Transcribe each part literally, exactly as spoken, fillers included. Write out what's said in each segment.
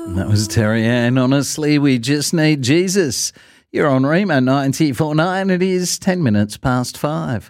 That was Terry Ann. Honestly, we just need Jesus. You're on Remo ninety-four point nine. It is ten minutes past five.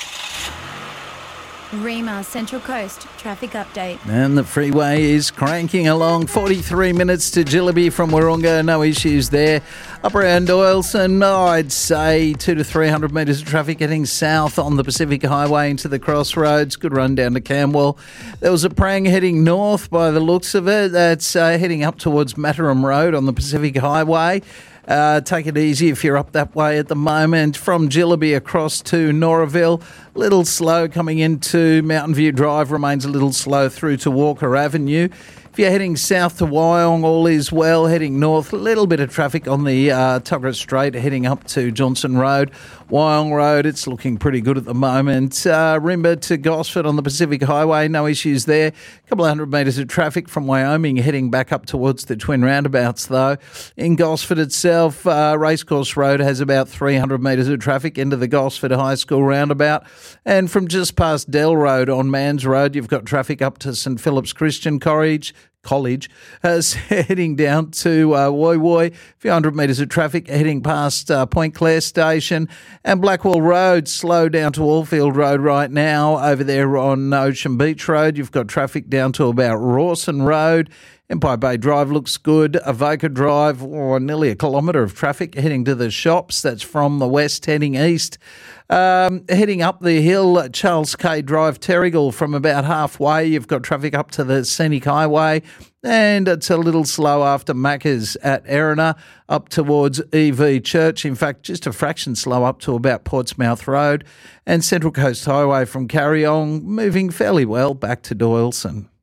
Rema Central Coast traffic update. And the freeway is cranking along. forty-three minutes to Jillaby from Wahroonga. No issues there. Up around Doyleson, oh, I'd say two to three hundred metres of traffic heading south on the Pacific Highway into the crossroads. Good run down to Camwell. There was a prang heading north by the looks of it. That's uh, heading up towards Mataram Road on the Pacific Highway. Uh, take it easy if you're up that way at the moment. From Jillaby across to Noraville, a little slow coming into Mountain View Drive, remains a little slow through to Walker Avenue. If you're heading south to Wyong, all is well. Heading north, a little bit of traffic on the uh, Tuggerah Strait heading up to Johnson Road. Wyong Road, it's looking pretty good at the moment. Uh, Rimba to Gosford on the Pacific Highway, no issues there. A couple of hundred metres of traffic from Wyoming heading back up towards the twin roundabouts though. In Gosford itself, uh, Racecourse Road has about three hundred metres of traffic into the Gosford High School roundabout. And from just past Dell Road on Mans Road, you've got traffic up to St Philip's Christian College. College, uh, heading down to uh, Woy Woy, a few hundred metres of traffic heading past uh, Point Clare Station, and Blackwell Road, slow down to Allfield Road right now. Over there on Ocean Beach Road, you've got traffic down to about Rawson Road. Empire Bay Drive looks good. Avoca Drive, or nearly a kilometre of traffic heading to the shops. That's from the west heading east. Um, heading up the hill, Charles K Drive, Terrigal, from about halfway, you've got traffic up to the Scenic Highway. And it's a little slow after Macca's at Erina, up towards E V Church. In fact, just a fraction slow up to about Portsmouth Road. And Central Coast Highway from Carryong, moving fairly well back to Doyleson.